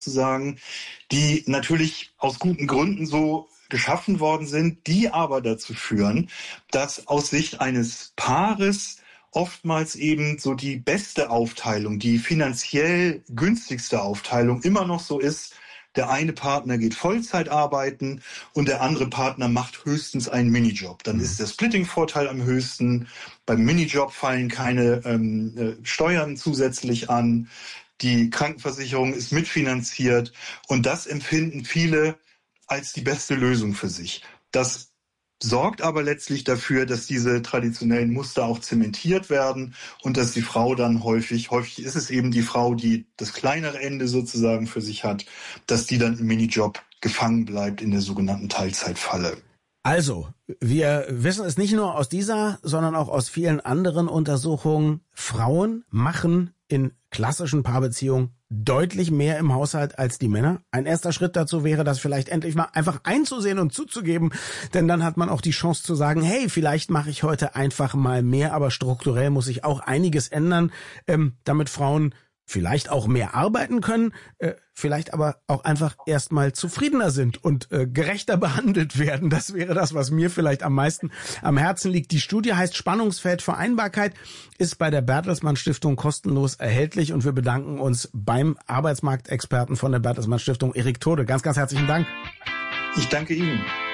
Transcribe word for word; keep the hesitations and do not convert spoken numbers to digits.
sozusagen, die natürlich aus guten Gründen so geschaffen worden sind, die aber dazu führen, dass aus Sicht eines Paares oftmals eben so die beste Aufteilung, die finanziell günstigste Aufteilung immer noch so ist, der eine Partner geht Vollzeit arbeiten und der andere Partner macht höchstens einen Minijob. Dann ist der Splitting-Vorteil am höchsten. Beim Minijob fallen keine ähm, äh, Steuern zusätzlich an. Die Krankenversicherung ist mitfinanziert. Und das empfinden viele als die beste Lösung für sich. Das sorgt aber letztlich dafür, dass diese traditionellen Muster auch zementiert werden und dass die Frau dann häufig, häufig ist es eben die Frau, die das kleinere Ende sozusagen für sich hat, dass die dann im Minijob gefangen bleibt in der sogenannten Teilzeitfalle. Also, wir wissen es nicht nur aus dieser, sondern auch aus vielen anderen Untersuchungen. Frauen machen in klassischen Paarbeziehungen deutlich mehr im Haushalt als die Männer. Ein erster Schritt dazu wäre, das vielleicht endlich mal einfach einzusehen und zuzugeben, denn dann hat man auch die Chance zu sagen, hey, vielleicht mache ich heute einfach mal mehr, aber strukturell muss sich auch einiges ändern, ähm, damit Frauen vielleicht auch mehr arbeiten können, äh, vielleicht aber auch einfach erstmal zufriedener sind und äh, gerechter behandelt werden. Das wäre das, was mir vielleicht am meisten am Herzen liegt. Die Studie heißt Spannungsfeld Vereinbarkeit, ist bei der Bertelsmann Stiftung kostenlos erhältlich und wir bedanken uns beim Arbeitsmarktexperten von der Bertelsmann Stiftung, Erik Tode. Ganz, ganz herzlichen Dank. Ich danke Ihnen.